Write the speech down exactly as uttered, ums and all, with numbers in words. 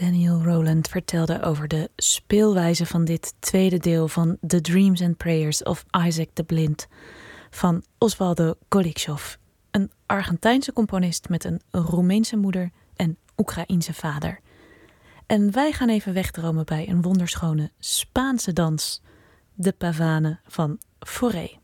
Daniel Rowland vertelde over de speelwijze van dit tweede deel van The Dreams and Prayers of Isaac de Blind van Osvaldo Golicov, een Argentijnse componist met een Roemeense moeder en Oekraïense vader. En wij gaan even wegdromen bij een wonderschone Spaanse dans, de pavane van Fauré.